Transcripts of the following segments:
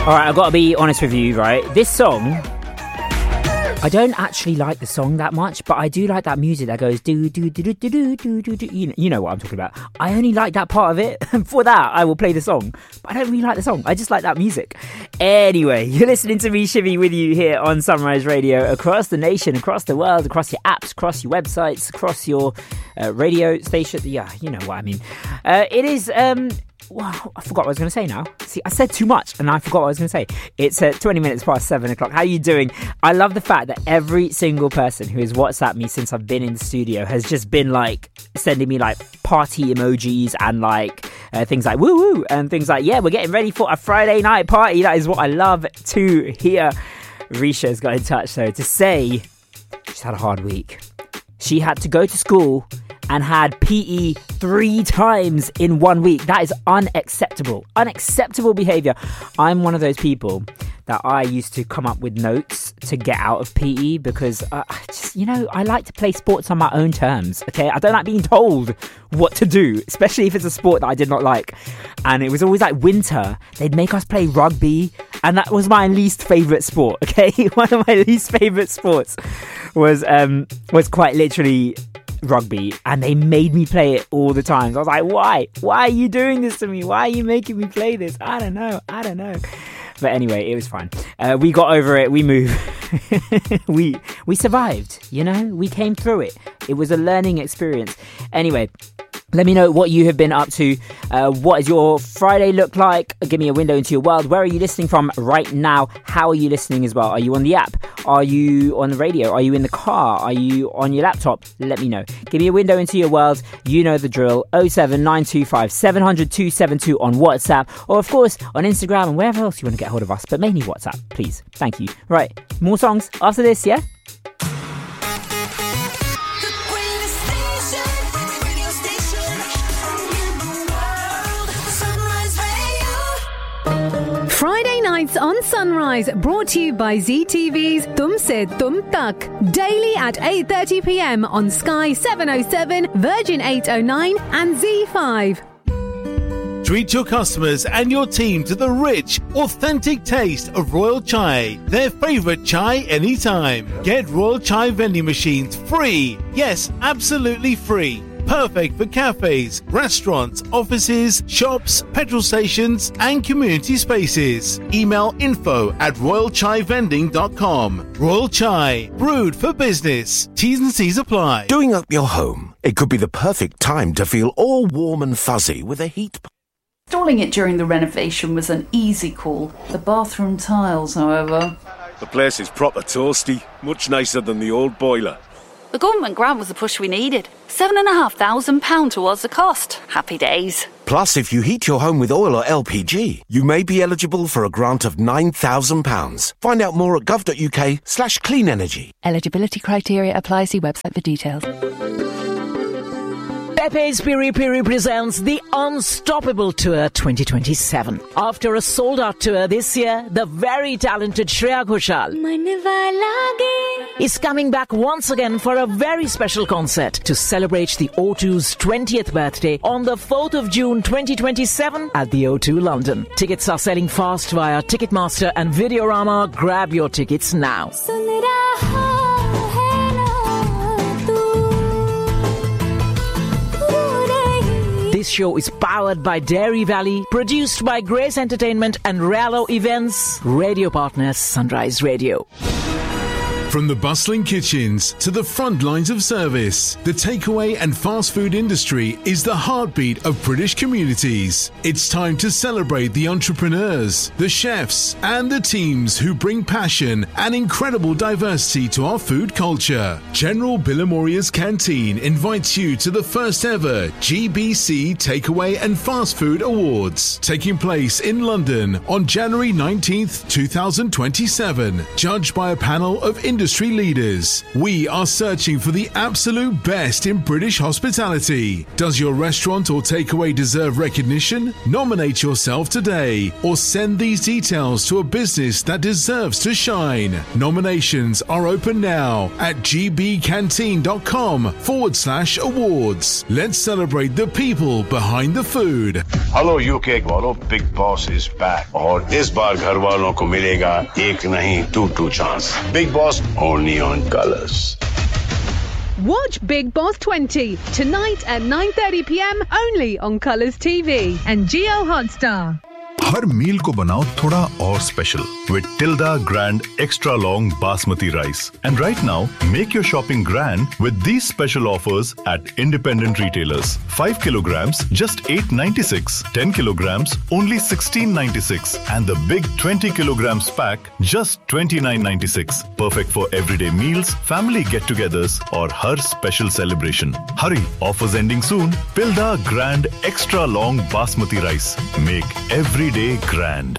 Alright, I've got to be honest with you, right? This song, I don't actually like the song that much, but I do like that music that goes do do do do do do do do. You know what I'm talking about. I only like that part of it. For that, I will play the song. But I don't really like the song. I just like that music. Anyway, you're listening to me, Shivvy, with you here on Sunrise Radio, across the nation, across the world, across your apps, across your websites, across your radio station. Yeah, you know what I mean. It is... Wow, I forgot what I was going to say now. See, I said too much and I forgot what I was going to say. It's 20 minutes past 7 o'clock. How are you doing? I love the fact that every single person who has WhatsApped me since I've been in the studio has just been like sending me like party emojis and like things like woo woo and things like, yeah, we're getting ready for a Friday night party. That is what I love to hear. Risha's got in touch though to say she's had a hard week. She had to go to school and had PE 3 times in 1 week. That is unacceptable. Unacceptable behaviour. I'm one of those people that I used to come up with notes to get out of PE because I like to play sports on my own terms, okay? I don't like being told what to do, especially if it's a sport that I did not like. And it was always like winter. They'd make us play rugby, and that was my least favourite sport, okay? One of my least favourite sports was quite literally rugby, and they made me play it all the time. So I was like, why are you doing this to me? Why are you making me play this? I don't know. But anyway, it was fine. We got over it. We moved. we survived, we came through it. It was a learning experience. Anyway, let me know what you have been up to. What does your Friday look like? Give me a window into your world. Where are you listening from right now? How are you listening as well? Are you on the app? Are you on the radio? Are you in the car? Are you on your laptop? Let me know. Give me a window into your world. You know the drill. 07925 700 272 on WhatsApp. Or, of course, on Instagram and wherever else you want to get hold of us. But mainly WhatsApp, please. Thank you. Right. More songs after this, yeah? Friday nights on Sunrise, brought to you by ZTV's Tumse Tum Tak. Daily at 8:30 p.m. on Sky 707, Virgin 809 and Z5. Treat your customers and your team to the rich, authentic taste of Royal Chai, their favourite chai anytime. Get Royal Chai vending machines free. Yes, absolutely free. Perfect for cafes, restaurants, offices, shops, petrol stations and community spaces. Email info@royalchaivending.com. Royal Chai, brewed for business. T's and C's apply. Doing up your home. It could be the perfect time to feel all warm and fuzzy with a heat pump. Installing it during the renovation was an easy call. The bathroom tiles, however... The place is proper toasty, much nicer than the old boiler. The government grant was the push we needed. £7,500 towards the cost. Happy days. Plus, if you heat your home with oil or LPG, you may be eligible for a grant of £9,000. Find out more at gov.uk/clean energy. Eligibility criteria apply. See website for details. Pepe's Piri Piri presents the Unstoppable Tour 2027. After a sold-out tour this year, the very talented Shreya Ghoshal is coming back once again for a very special concert to celebrate the O2's 20th birthday on the 4th of June 2027 at the O2 London. Tickets are selling fast via Ticketmaster and Videorama. Grab your tickets now. This show is powered by Dairy Valley, produced by Grace Entertainment and Rallo Events, radio partners Sunrise Radio. From the bustling kitchens to the front lines of service, the takeaway and fast food industry is the heartbeat of British communities. It's time to celebrate the entrepreneurs, the chefs, and the teams who bring passion and incredible diversity to our food culture. General Billamoria's Canteen invites you to the first ever GBC Takeaway and Fast Food Awards, taking place in London on January 19th, 2027, judged by a panel of industry industry leaders. We are searching for the absolute best in British hospitality. Does your restaurant or takeaway deserve recognition? Nominate yourself today or send these details to a business that deserves to shine. Nominations are open now at gbcanteen.com/awards. Let's celebrate the people behind the food. Hello UK वालों, Big Boss is back. और इस बार घर वालों को मिलेगा एक नहीं 2 chance. Big Boss only on Colours. Watch Big Boss 20 tonight at 9:30 p.m. only on Colours TV and Geo Hotstar. हर मील को बनाओ थोड़ा और special with Tilda Grand Extra Long Basmati Rice. And right now, make your shopping grand with these special offers at independent retailers. 5 kilograms, just $8.96. 10 kilograms, only $16.96. And the big 20 kilograms pack, just $29.96. Perfect for everyday meals, family get-togethers, or her special celebration. Hurry, offers ending soon. Tilda Grand Extra Long Basmati Rice. Make every day grand.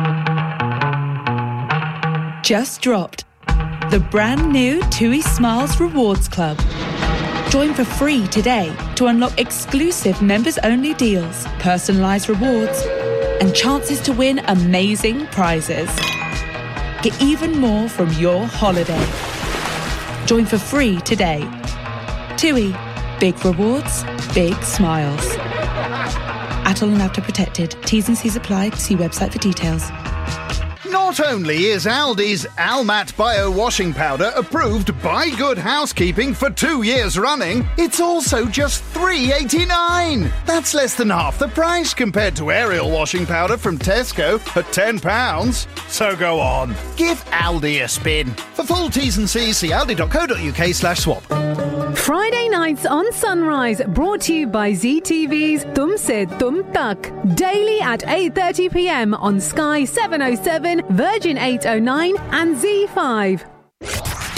Just dropped the brand new TUI Smiles Rewards Club. Join for free today to unlock exclusive members-only deals, personalised rewards, and chances to win amazing prizes. Get even more from your holiday. Join for free today. TUI. Big rewards, big smiles. Atoll and Apta protected. T's and C's apply. See website for details. Not only is Aldi's Almat Bio Washing Powder approved by Good Housekeeping for 2 years running, it's also just $3.89. That's less than half the price compared to Ariel washing powder from Tesco at £10. So go on, give Aldi a spin. For full T's and C's, see aldi.co.uk/swap. Friday nights on Sunrise, brought to you by ZTV's Tum Se Tum Tak. Daily at 8:30 p.m. on Sky 707, Virgin 809 and Z5.